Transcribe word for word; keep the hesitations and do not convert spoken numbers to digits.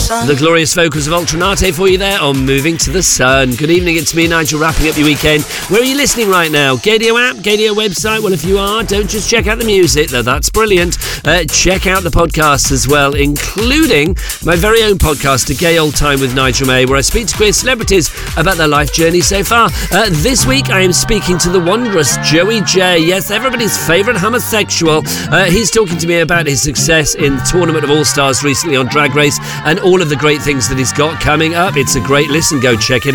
The glorious vocals of Ultranate for you there on Moving to the Sun. Good evening, it's me, Nigel, wrapping up your weekend. Where are you listening right now? Gadio app, Gadio website? Well, if you are, don't just check out the music, though that's brilliant. Uh, check out the podcasts as well, including my very own podcast, A Gay Old Time with Nigel May, where I speak to queer celebrities about their life journey so far. Uh, this week, I am speaking to the wondrous Joey J. Yes, everybody's favourite homosexual. Uh, he's talking to me about his success in Tournament of All-Stars recently on Drag Race and all of the great things that he's got coming up. It's a great listen. Go check it out.